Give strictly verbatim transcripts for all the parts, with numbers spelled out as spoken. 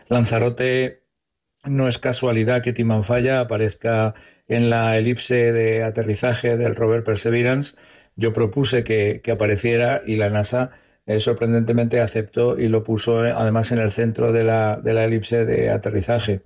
Lanzarote no es casualidad que Timanfaya aparezca en la elipse de aterrizaje del rover Perseverance. Yo propuse que, que apareciera y la NASA eh, sorprendentemente aceptó y lo puso eh, además en el centro de la, de la elipse de aterrizaje.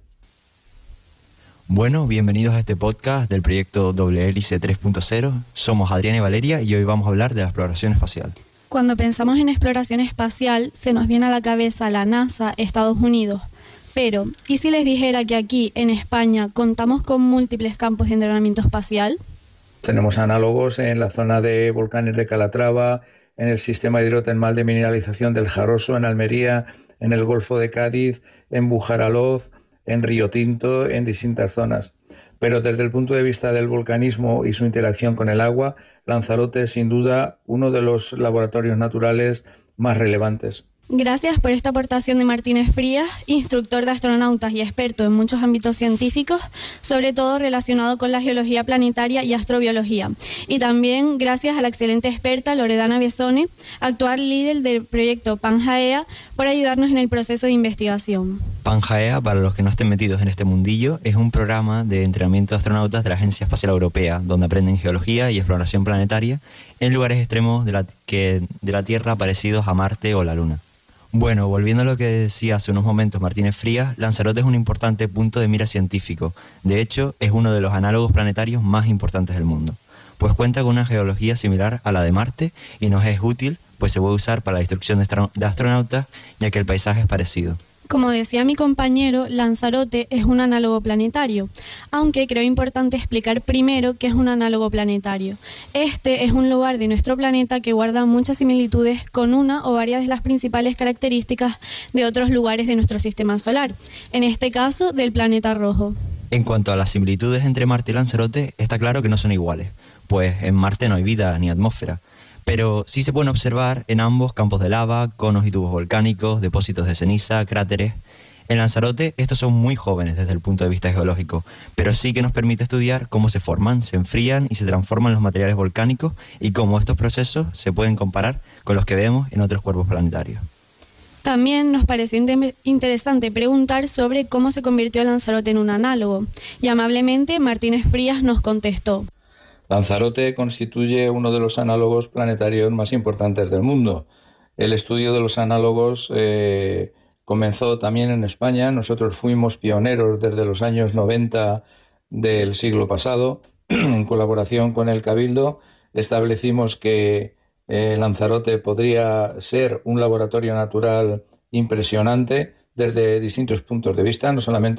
Bueno, bienvenidos a este podcast del proyecto Doble Hélice tres punto cero. Somos Adrián y Valeria y hoy vamos a hablar de la exploración espacial. Cuando pensamos en exploración espacial, se nos viene a la cabeza la NASA, Estados Unidos. Pero, ¿y si les dijera que aquí, en España, contamos con múltiples campos de entrenamiento espacial? Tenemos análogos en la zona de volcanes de Calatrava, en el sistema hidrotermal de mineralización del Jaroso, en Almería, en el Golfo de Cádiz, en Bujaraloz, en Río Tinto, en distintas zonas. Pero desde el punto de vista del volcanismo y su interacción con el agua, Lanzarote es sin duda uno de los laboratorios naturales más relevantes. Gracias por esta aportación de Martínez Frías, instructor de astronautas y experto en muchos ámbitos científicos, sobre todo relacionado con la geología planetaria y astrobiología. Y también gracias a la excelente experta Loredana Besone, actual líder del proyecto Pangaea, por ayudarnos en el proceso de investigación. Pangaea, para los que no estén metidos en este mundillo, es un programa de entrenamiento de astronautas de la Agencia Espacial Europea, donde aprenden geología y exploración planetaria en lugares extremos de la, que, de la Tierra parecidos a Marte o la Luna. Bueno, volviendo a lo que decía hace unos momentos Martínez Frías, Lanzarote es un importante punto de mira científico. De hecho, es uno de los análogos planetarios más importantes del mundo, pues cuenta con una geología similar a la de Marte y nos es útil, pues se puede usar para la instrucción de, astro- de astronautas, ya que el paisaje es parecido. Como decía mi compañero, Lanzarote es un análogo planetario, aunque creo importante explicar primero qué es un análogo planetario. Este es un lugar de nuestro planeta que guarda muchas similitudes con una o varias de las principales características de otros lugares de nuestro sistema solar, en este caso del planeta rojo. En cuanto a las similitudes entre Marte y Lanzarote, está claro que no son iguales, pues en Marte no hay vida ni atmósfera. Pero sí se pueden observar en ambos campos de lava, conos y tubos volcánicos, depósitos de ceniza, cráteres. En Lanzarote estos son muy jóvenes desde el punto de vista geológico, pero sí que nos permite estudiar cómo se forman, se enfrían y se transforman los materiales volcánicos y cómo estos procesos se pueden comparar con los que vemos en otros cuerpos planetarios. También nos pareció in- interesante preguntar sobre cómo se convirtió Lanzarote en un análogo, y amablemente Martínez Frías nos contestó. Lanzarote constituye uno de los análogos planetarios más importantes del mundo. El estudio de los análogos eh, comenzó también en España. Nosotros fuimos pioneros desde los años noventa del siglo pasado. En colaboración con el Cabildo establecimos que eh, Lanzarote podría ser un laboratorio natural impresionante desde distintos puntos de vista, no solamente